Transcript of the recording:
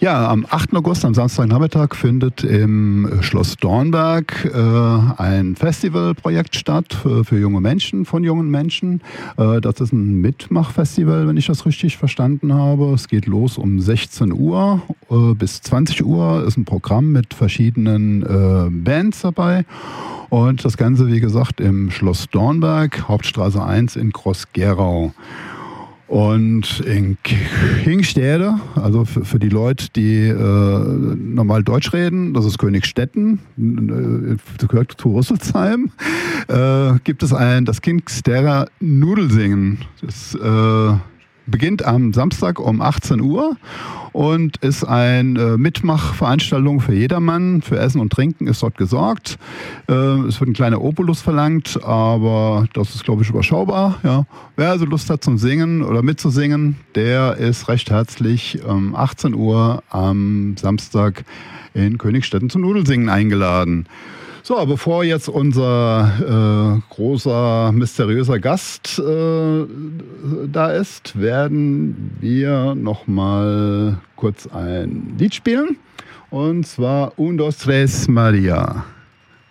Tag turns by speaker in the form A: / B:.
A: Ja, am 8. August, am Samstagnachmittag, findet im Schloss Dornberg ein Festivalprojekt statt für junge Menschen, von jungen Menschen. Das ist ein Mitmachfestival, wenn ich das richtig verstanden habe. Es geht los um 16 Uhr bis 20 Uhr. Ist ein Programm mit verschiedenen Bands dabei. Und das Ganze, wie gesagt, im Schloss Dornberg, Hauptstraße 1 in Groß-Gerau. Und in Kingstede, also für die Leute, die normal Deutsch reden, das ist Königstetten, das gehört zu Rüsselsheim, gibt es das Kingsteder Nudelsingen. Das beginnt am Samstag um 18 Uhr und ist eine Mitmachveranstaltung für jedermann. Für Essen und Trinken ist dort gesorgt. Es wird ein kleiner Obolus verlangt, aber das ist, glaube ich, überschaubar. Ja. Wer also Lust hat zum Singen oder mitzusingen, der ist recht herzlich um 18 Uhr am Samstag in Königstetten zum Nudelsingen eingeladen. So, bevor jetzt unser großer, mysteriöser Gast da ist, werden wir nochmal kurz ein Lied spielen. Und zwar Un, dos, tres, Maria.